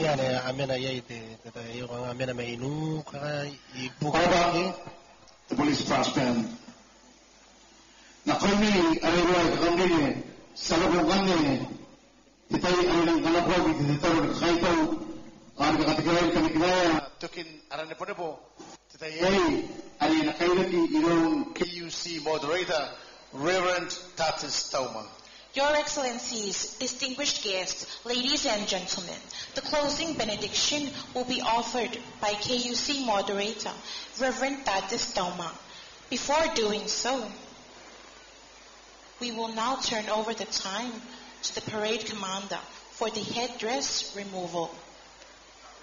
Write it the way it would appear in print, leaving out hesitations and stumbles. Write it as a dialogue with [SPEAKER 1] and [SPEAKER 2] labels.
[SPEAKER 1] ne amena yete tata yo amena me inu ka ibu
[SPEAKER 2] How about the police brass band? Na kami ayroy kami sa labukan ni kita ay nang kalakwa dito kaito ang kategorya kanila
[SPEAKER 3] Tukin Araneponepo, today
[SPEAKER 2] ay nakailaki ilong
[SPEAKER 3] KUC moderator, Reverend Tatis Tauma.
[SPEAKER 4] Your Excellencies, distinguished guests, ladies and gentlemen, the closing benediction will be offered by KUC moderator, Reverend Tatis Tauma. Before doing so, we will now turn over the time to the parade commander for the headdress removal.